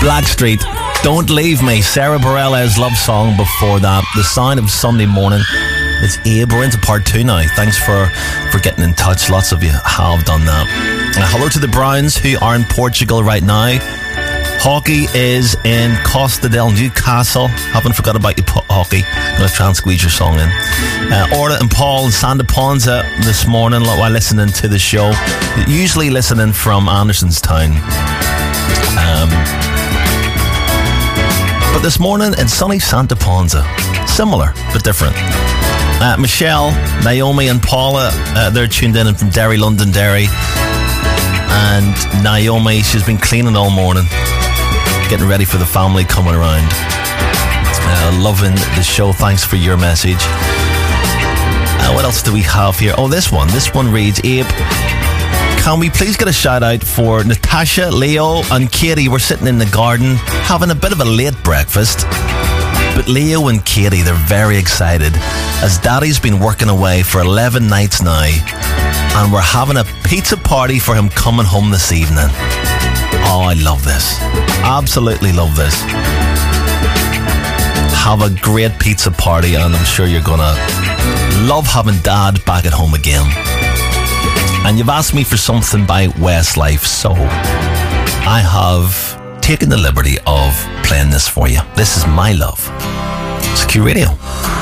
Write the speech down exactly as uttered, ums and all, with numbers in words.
Blackstreet, Don't Leave Me. Sarah Bareilles' love song before that. The Sound of Sunday Morning. It's Abe. We're into part two now. Thanks for, for getting in touch. Lots of you have done that. Uh, hello to the Browns, who are in Portugal right now. Hockey is in Costa del Newcastle. Haven't forgot about you, po- hockey. I'm going to try and squeeze your song in. Uh, Orla and Paul in Santa Ponsa this morning while listening to the show. Usually listening from Andersonstown. Um, but this morning in sunny Santa Ponsa. Similar, but different. Uh, Michelle, Naomi and Paula, uh, they're tuned in from Derry, Londonderry. And Naomi, she's been cleaning all morning, getting ready for the family coming around. Uh, loving the show. Thanks for your message. Uh, what else do we have here? Oh, this one. This one reads, Abe, can we please get a shout out for Natasha, Leo and Katie? We're sitting in the garden having a bit of a late breakfast. But Leo and Katie, they're very excited as Daddy's been working away for eleven nights now, and we're having a pizza party for him coming home this evening. Oh, I love this. Absolutely love this. Have a great pizza party, and I'm sure you're gonna love having Dad back at home again. And you've asked me for something by Westlife, so I have taken the liberty of playing this for you. This is My Love. It's Q Radio.